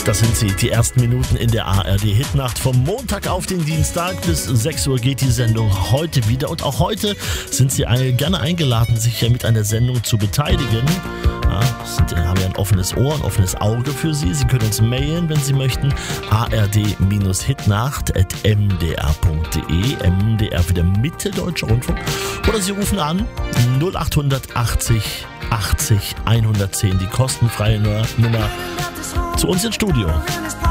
Das sind sie, die ersten Minuten in der ARD-Hitnacht. Vom Montag auf den Dienstag bis 6 Uhr geht die Sendung heute wieder. Und auch heute sind Sie gerne eingeladen, sich ja mit einer Sendung zu beteiligen. Ja, haben ja ein offenes Ohr, ein offenes Auge für Sie. Sie können uns mailen, wenn Sie möchten. ard-hitnacht@mdr.de. MDR für der Mitteldeutsche Rundfunk. Oder Sie rufen an 0800 80 80 110, die kostenfreie Nummer zu uns ins Studio.